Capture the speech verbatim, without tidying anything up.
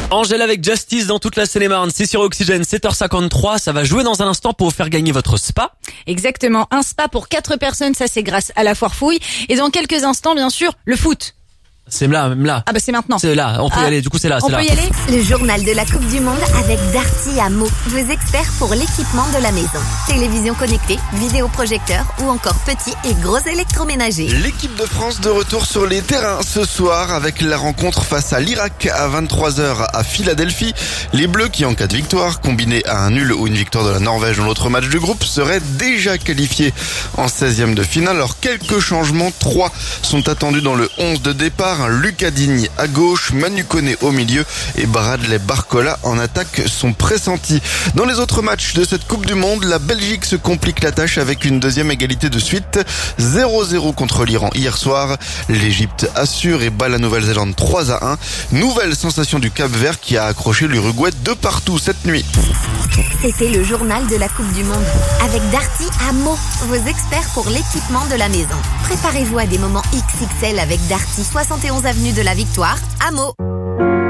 Angèle avec Justice dans toute la Seine-et-Marne, c'est sur Oxygène, sept heures cinquante-trois, ça va jouer dans un instant pour vous faire gagner votre spa. Exactement, un spa pour quatre personnes, ça c'est grâce à la foire fouille. Et dans quelques instants, bien sûr, le foot. C'est là, même là. Ah bah c'est maintenant. C'est là, on peut ah, y aller, du coup c'est là, on c'est là. peut y aller. Le journal de la Coupe du Monde avec Darty Amo, vos experts pour l'équipement de la maison. Télévision connectée, vidéoprojecteur ou encore petit et gros électroménager. L'équipe de France de retour sur les terrains ce soir avec la rencontre face à l'Irak à vingt-trois heures à Philadelphie. Les Bleus qui, en cas de victoire, combinés à un nul ou une victoire de la Norvège dans l'autre match du groupe, seraient déjà qualifiés en seizième de finale. Alors quelques changements, trois sont attendus dans le onze de départ. Lucas Digne à gauche, Manu Koné au milieu et Bradley Barcola en attaque sont pressentis. Dans les autres matchs de cette Coupe du Monde, la Belgique se complique la tâche avec une deuxième égalité de suite. zéro zéro contre l'Iran hier soir. L'Égypte assure et bat la Nouvelle-Zélande trois à un. Nouvelle sensation du Cap-Vert qui a accroché l'Uruguay de partout cette nuit. C'était le journal de la Coupe du Monde avec Darty Amo, vos experts pour l'équipement de la maison. Préparez-vous à des moments X X L avec Darty, soixante et onze avenue de la Victoire, Amo.